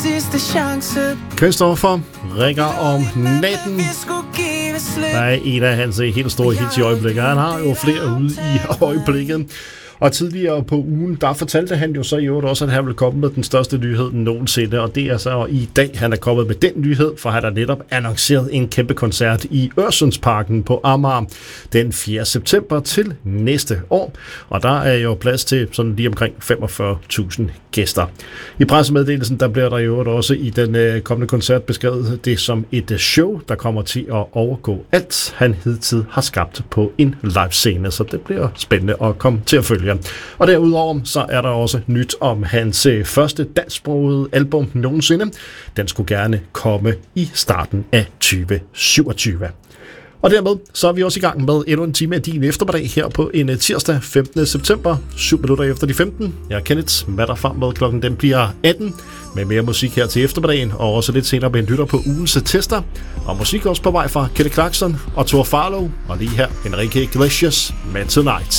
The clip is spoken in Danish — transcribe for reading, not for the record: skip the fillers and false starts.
sidste chance. Christoffer ringer om natten. Der er en af hans helt store hits i øjeblikket. Han har jo flere ude i øjeblikket. Og tidligere på ugen, der fortalte han jo så i øvrigt også, at han ville komme med den største nyhed nogensinde. Og det er så i dag, han er kommet med den nyhed, for han har netop annonceret en kæmpe koncert i Øresundsparken på Amager den 4. september til næste år. Og der er jo plads til sådan lige omkring 45.000 gæster. I pressemeddelelsen, der bliver der jo også i den kommende koncert beskrevet det som et show, der kommer til at overgå alt, han hidtil har skabt på en livescene. Så det bliver spændende at komme til at følge. Og derudover så er der også nyt om hans første dansksprogede album nogensinde. Den skulle gerne komme i starten af 2027. Og dermed så er vi også i gang med endnu en time af din eftermiddag her på en tirsdag 15. september, 7 minutter efter de 15. Jeg er Kenneth, hvad der frem med klokken den bliver 18, med mere musik her til eftermiddagen, og også lidt senere med en lytter på ugens tester. Og musik også på vej fra Kelly Clarkson og Thor Farlow, og lige her Enrique Iglesias med Tonight.